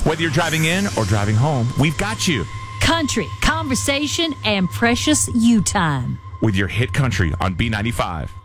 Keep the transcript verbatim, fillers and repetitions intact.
Whether you're driving in or driving home, we've got you. Country, conversation, and precious you time. With your hit country on B ninety-five.